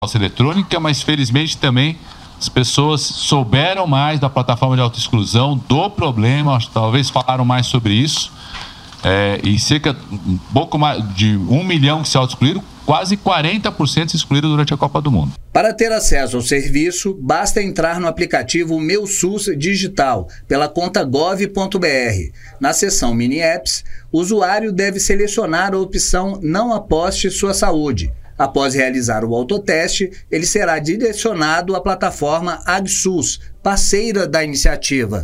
eletrônica, mas felizmente também as pessoas souberam mais da plataforma de autoexclusão, do problema, talvez falaram mais sobre isso, e cerca um pouco mais de 1 milhão que se autoexcluíram, quase 40% se excluíram durante a Copa do Mundo. Para ter acesso ao serviço, basta entrar no aplicativo Meu SUS Digital, pela conta gov.br. Na seção Mini Apps, o usuário deve selecionar a opção Não aposte sua saúde. Após realizar o autoteste, ele será direcionado à plataforma AgSUS, parceira da iniciativa.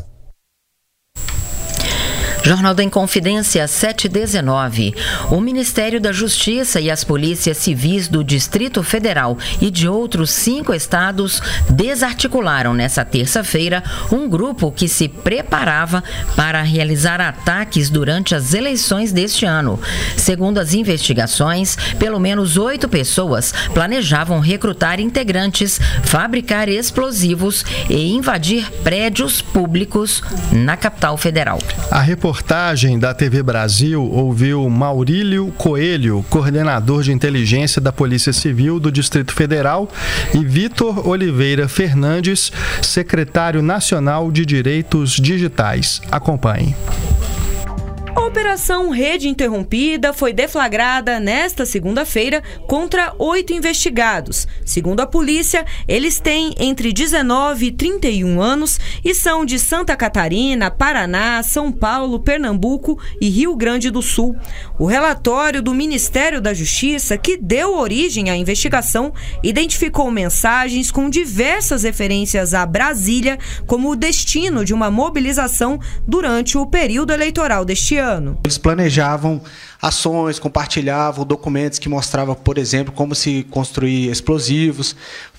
Jornal da Inconfidência 719. O Ministério da Justiça e as polícias civis do Distrito Federal e de outros 5 estados desarticularam nesta terça-feira um grupo que se preparava para realizar ataques durante as eleições deste ano. Segundo as investigações, pelo menos 8 pessoas planejavam recrutar integrantes, fabricar explosivos e invadir prédios públicos na capital federal. A reportagem da TV Brasil ouviu Maurílio Coelho, coordenador de inteligência da Polícia Civil do Distrito Federal, e Vitor Oliveira Fernandes, secretário nacional de Direitos Digitais. Acompanhe. A Operação Rede Interrompida foi deflagrada nesta segunda-feira contra 8 investigados. Segundo a polícia, eles têm entre 19 e 31 anos e são de Santa Catarina, Paraná, São Paulo, Pernambuco e Rio Grande do Sul. O relatório do Ministério da Justiça, que deu origem à investigação, identificou mensagens com diversas referências a Brasília como o destino de uma mobilização durante o período eleitoral deste ano. Eles planejavam ações, compartilhavam documentos que mostravam, por exemplo, como se construir explosivos,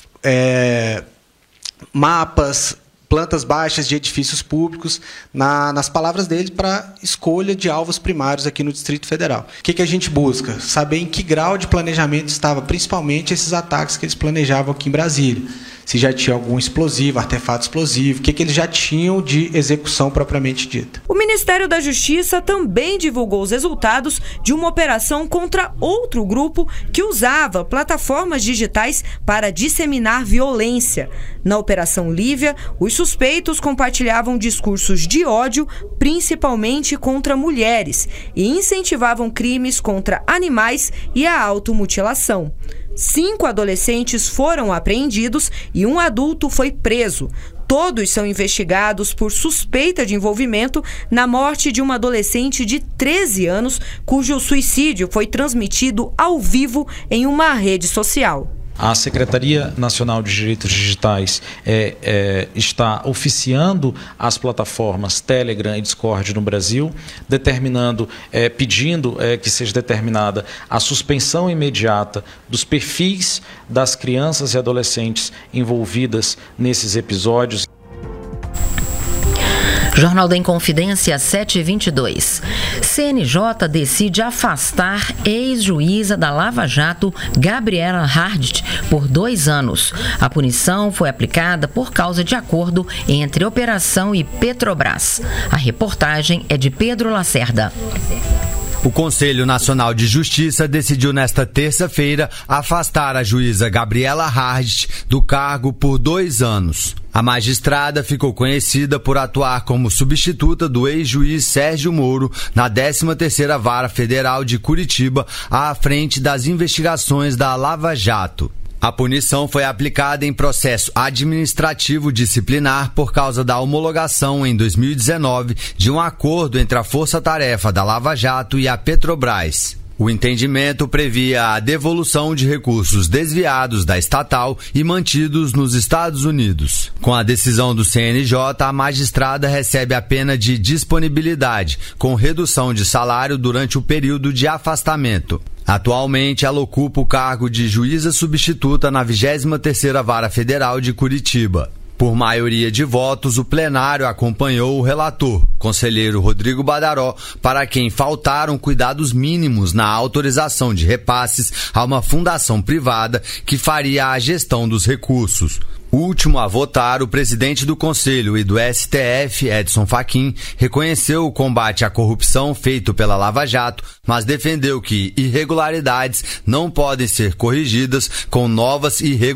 mapas, plantas baixas de edifícios públicos, nas palavras deles, para escolha de alvos primários aqui no Distrito Federal. O que a gente busca? Saber em que grau de planejamento estava, principalmente, esses ataques que eles planejavam aqui em Brasília. Se já tinha algum explosivo, artefato explosivo, o que eles já tinham de execução propriamente dita. O Ministério da Justiça também divulgou os resultados de uma operação contra outro grupo que usava plataformas digitais para disseminar violência. Na Operação Lívia, os suspeitos compartilhavam discursos de ódio, principalmente contra mulheres, e incentivavam crimes contra animais e a automutilação. 5 adolescentes foram apreendidos e um adulto foi preso. Todos são investigados por suspeita de envolvimento na morte de uma adolescente de 13 anos, cujo suicídio foi transmitido ao vivo em uma rede social. A Secretaria Nacional de Direitos Digitais está oficiando as plataformas Telegram e Discord no Brasil, pedindo que seja determinada a suspensão imediata dos perfis das crianças e adolescentes envolvidas nesses episódios. Jornal da Inconfidência 722. CNJ decide afastar ex-juíza da Lava Jato, Gabriela Hardt, por 2 anos. A punição foi aplicada por causa de acordo entre operação e Petrobras. A reportagem é de Pedro Lacerda. O Conselho Nacional de Justiça decidiu nesta terça-feira afastar a juíza Gabriela Hardt do cargo por 2 anos. A magistrada ficou conhecida por atuar como substituta do ex-juiz Sérgio Moro na 13ª Vara Federal de Curitiba, à frente das investigações da Lava Jato. A punição foi aplicada em processo administrativo disciplinar por causa da homologação em 2019 de um acordo entre a Força-Tarefa da Lava Jato e a Petrobras. O entendimento previa a devolução de recursos desviados da estatal e mantidos nos Estados Unidos. Com a decisão do CNJ, a magistrada recebe a pena de disponibilidade, com redução de salário durante o período de afastamento. Atualmente, ela ocupa o cargo de juíza substituta na 23ª Vara Federal de Curitiba. Por maioria de votos, o plenário acompanhou o relator, conselheiro Rodrigo Badaró, para quem faltaram cuidados mínimos na autorização de repasses a uma fundação privada que faria a gestão dos recursos. Último a votar, o presidente do Conselho e do STF, Edson Fachin, reconheceu o combate à corrupção feito pela Lava Jato, mas defendeu que irregularidades não podem ser corrigidas com novas irregularidades.